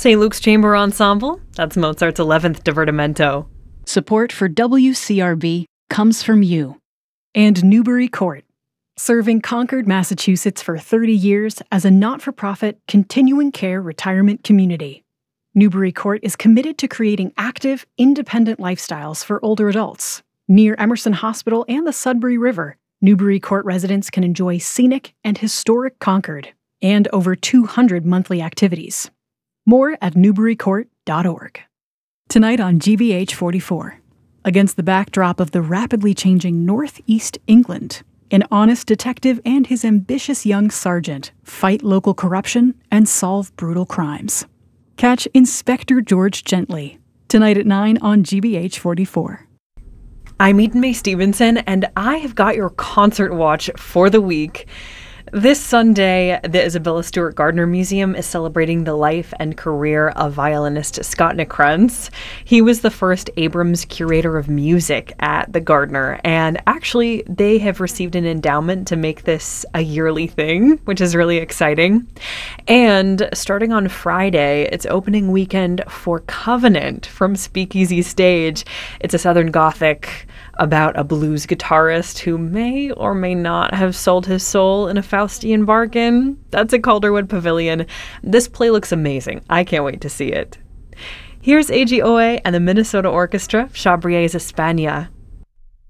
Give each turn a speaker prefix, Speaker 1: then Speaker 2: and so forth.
Speaker 1: St. Luke's Chamber Ensemble, that's Mozart's 11th Divertimento.
Speaker 2: Support for WCRB comes from you.
Speaker 3: And Newbury Court, serving Concord, Massachusetts for 30 years as a not-for-profit continuing care retirement community. Newbury Court is committed to creating active, independent lifestyles for older adults. Near Emerson Hospital and the Sudbury River, Newbury Court residents can enjoy scenic and historic Concord and over 200 monthly activities. More at newburycourt.org. Tonight on GBH 44. Against the backdrop of the rapidly changing Northeast England, an honest detective and his ambitious young sergeant fight local corruption and solve brutal crimes. Catch Inspector George Gently, tonight at 9 on GBH 44.
Speaker 1: I'm Eden May Stevenson, and I have got your concert watch for the week. This Sunday, the Isabella Stewart Gardner Museum is celebrating the life and career of violinist Scott Nickrentz. He was the first Abrams Curator of Music at the Gardner, and actually they have received an endowment to make this a yearly thing, which is really exciting. And starting on Friday, it's opening weekend for Covenant from Speakeasy Stage. It's a Southern Gothic about a blues guitarist who may or may not have sold his soul in a Faustian bargain. That's at Calderwood Pavilion. This play looks amazing. I can't wait to see it. Here's AGOA and the Minnesota Orchestra, Chabrier's España.